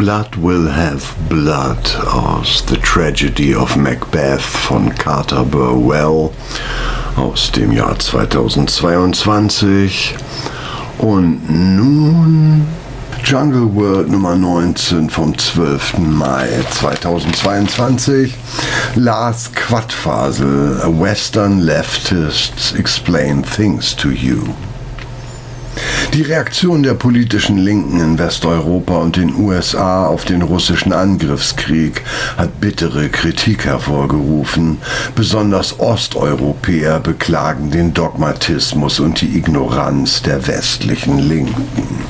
Blood Will Have Blood aus The Tragedy of Macbeth von Carter Burwell aus dem Jahr 2022. Und nun Jungle World Nummer 19 vom 12. Mai 2022. Lars Quadfasel, A Western Leftists Explain Things to You. Die Reaktion der politischen Linken in Westeuropa und den USA auf den russischen Angriffskrieg hat bittere Kritik hervorgerufen. Besonders Osteuropäer beklagen den Dogmatismus und die Ignoranz der westlichen Linken.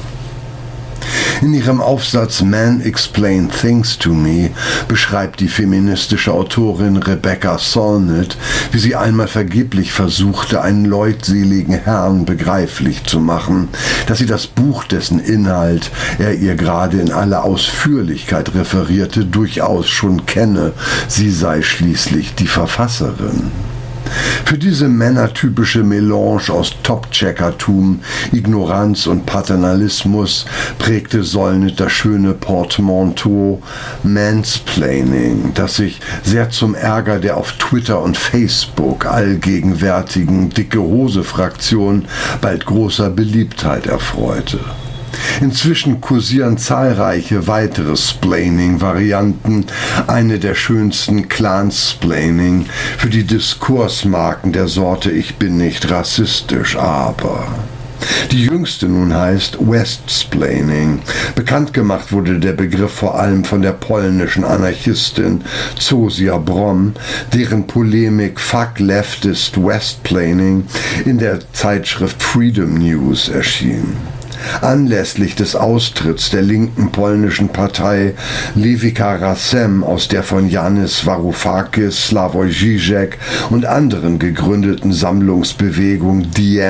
In ihrem Aufsatz Men Explain Things to Me beschreibt die feministische Autorin Rebecca Solnit, wie sie einmal vergeblich versuchte, einen leutseligen Herrn begreiflich zu machen, dass sie das Buch, dessen Inhalt er ihr gerade in aller Ausführlichkeit referierte, durchaus schon kenne. Sie sei schließlich die Verfasserin. Für diese männertypische Melange aus Top-Checkertum, Ignoranz und Paternalismus prägte Solnit das schöne Portmanteau Mansplaining, das sich sehr zum Ärger der auf Twitter und Facebook allgegenwärtigen Dicke-Hose-Fraktion bald großer Beliebtheit erfreute. Inzwischen kursieren zahlreiche weitere Splaining-Varianten, eine der schönsten Clansplaining für die Diskursmarken der Sorte Ich bin nicht rassistisch, aber... Die jüngste nun heißt Westsplaining. Bekannt gemacht wurde der Begriff vor allem von der polnischen Anarchistin Zofia Brom, deren Polemik Fuck Leftist Westplaining in der Zeitschrift Freedom News erschien. Anlässlich des Austritts der linken polnischen Partei Lewica Razem aus der von Janis Varoufakis, Slavoj Žižek und anderen gegründeten Sammlungsbewegung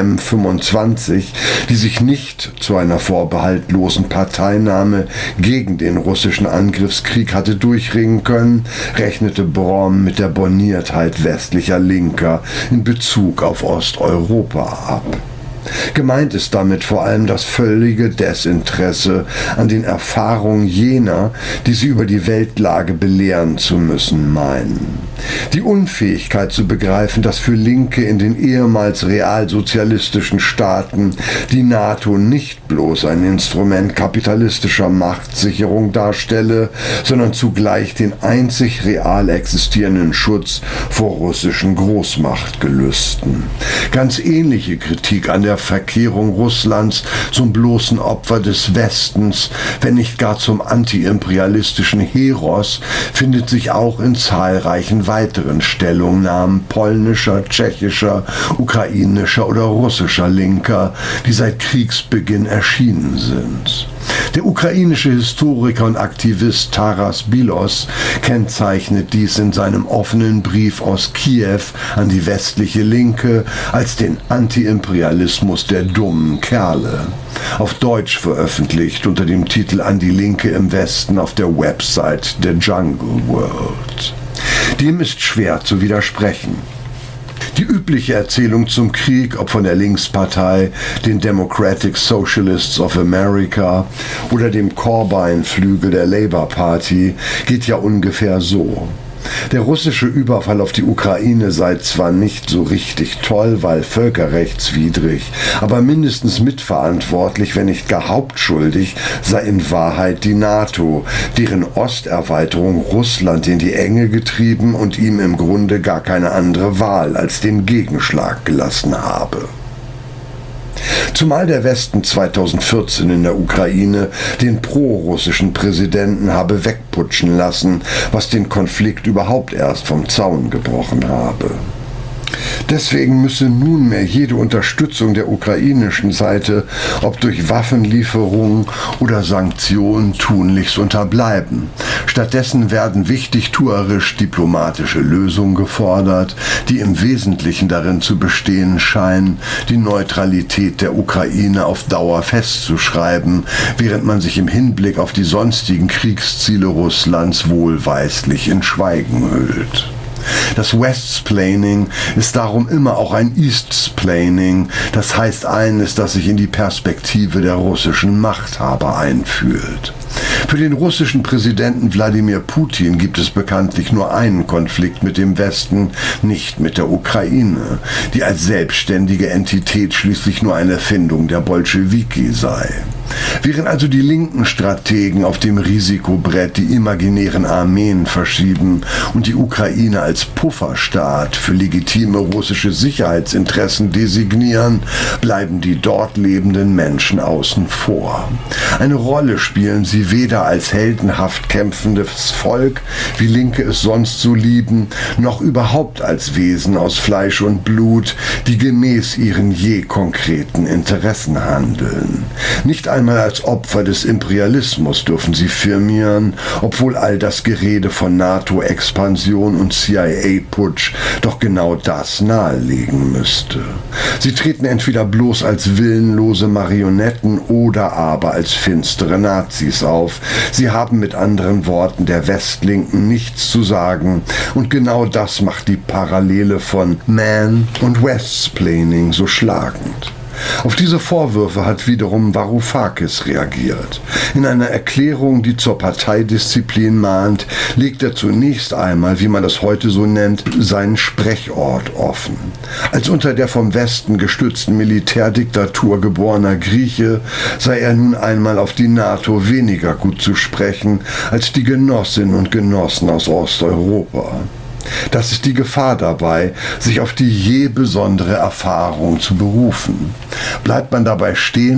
DM25, die sich nicht zu einer vorbehaltlosen Parteinahme gegen den russischen Angriffskrieg hatte durchringen können, rechnete Brom mit der Borniertheit westlicher Linker in Bezug auf Osteuropa ab. Gemeint ist damit vor allem das völlige Desinteresse an den Erfahrungen jener, die sie über die Weltlage belehren zu müssen meinen. Die Unfähigkeit zu begreifen, dass für Linke in den ehemals realsozialistischen Staaten die NATO nicht bloß ein Instrument kapitalistischer Machtsicherung darstelle, sondern zugleich den einzig real existierenden Schutz vor russischen Großmachtgelüsten. Ganz ähnliche Kritik an der Verkehrung Russlands zum bloßen Opfer des Westens, wenn nicht gar zum antiimperialistischen Heros, findet sich auch in zahlreichen weiteren Stellungnahmen polnischer, tschechischer, ukrainischer oder russischer Linker, die seit Kriegsbeginn erschienen sind. Der ukrainische Historiker und Aktivist Taras Bilos kennzeichnet dies in seinem offenen Brief aus Kiew an die westliche Linke als den Antiimperialismus der dummen Kerle. Auf Deutsch veröffentlicht unter dem Titel An die Linke im Westen auf der Website der Jungle World. Dem ist schwer zu widersprechen. Die übliche Erzählung zum Krieg, ob von der Linkspartei, den Democratic Socialists of America oder dem Corbyn-Flügel der Labour Party, geht ja ungefähr so. Der russische Überfall auf die Ukraine sei zwar nicht so richtig toll, weil völkerrechtswidrig, aber mindestens mitverantwortlich, wenn nicht gar hauptschuldig, sei in Wahrheit die NATO, deren Osterweiterung Russland in die Enge getrieben und ihm im Grunde gar keine andere Wahl als den Gegenschlag gelassen habe. Zumal der Westen 2014 in der Ukraine den pro-russischen Präsidenten habe wegputschen lassen, was den Konflikt überhaupt erst vom Zaun gebrochen habe. Deswegen müsse nunmehr jede Unterstützung der ukrainischen Seite, ob durch Waffenlieferungen oder Sanktionen, tunlichst unterbleiben. Stattdessen werden wichtigtuerisch diplomatische Lösungen gefordert, die im Wesentlichen darin zu bestehen scheinen, die Neutralität der Ukraine auf Dauer festzuschreiben, während man sich im Hinblick auf die sonstigen Kriegsziele Russlands wohlweislich in Schweigen hüllt. Das Westsplaining ist darum immer auch ein Eastsplaining, das heißt eines, das sich in die Perspektive der russischen Machthaber einfühlt. Für den russischen Präsidenten Wladimir Putin gibt es bekanntlich nur einen Konflikt mit dem Westen, nicht mit der Ukraine, die als selbstständige Entität schließlich nur eine Erfindung der Bolschewiki sei. Während also die linken Strategen auf dem Risikobrett die imaginären Armeen verschieben und die Ukraine als Pufferstaat für legitime russische Sicherheitsinteressen designieren, bleiben die dort lebenden Menschen außen vor. Eine Rolle spielen sie weder als heldenhaft kämpfendes Volk, wie Linke es sonst so lieben, noch überhaupt als Wesen aus Fleisch und Blut, die gemäß ihren je konkreten Interessen handeln. Nicht einmal als Opfer des Imperialismus dürfen sie firmieren, obwohl all das Gerede von NATO-Expansion und CIA-Putsch doch genau das nahelegen müsste. Sie treten entweder bloß als willenlose Marionetten oder aber als finstere Nazis auf. Sie haben mit anderen Worten der Westlinken nichts zu sagen und genau das macht die Parallele von Man- und Westsplaining so schlagend. Auf diese Vorwürfe hat wiederum Varoufakis reagiert. In einer Erklärung, die zur Parteidisziplin mahnt, legt er zunächst einmal, wie man das heute so nennt, seinen Sprechort offen. Als unter der vom Westen gestützten Militärdiktatur geborener Grieche sei er nun einmal auf die NATO weniger gut zu sprechen als die Genossinnen und Genossen aus Osteuropa. Das ist die Gefahr dabei, sich auf die je besondere Erfahrung zu berufen. Bleibt man dabei stehen,